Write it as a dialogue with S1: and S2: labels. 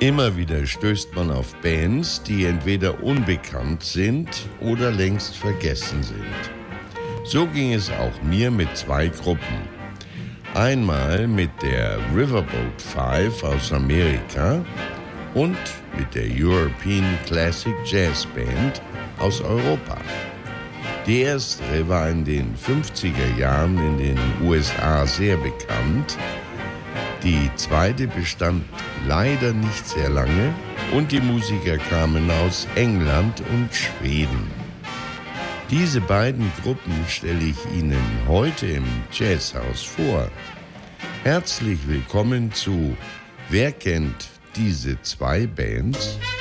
S1: Immer wieder stößt man auf Bands, die entweder unbekannt sind oder längst vergessen sind. So ging es auch mir mit zwei Gruppen. Einmal mit der Riverboat Five aus Amerika und mit der European Classic Jazz Band aus Europa. Die erstere war in den 50er Jahren in den USA sehr bekannt. Die zweite bestand leider nicht sehr lange und die Musiker kamen aus England und Schweden. Diese beiden Gruppen stelle ich Ihnen heute im Jazzhaus vor. Herzlich willkommen zu Wer kennt diese zwei Bands?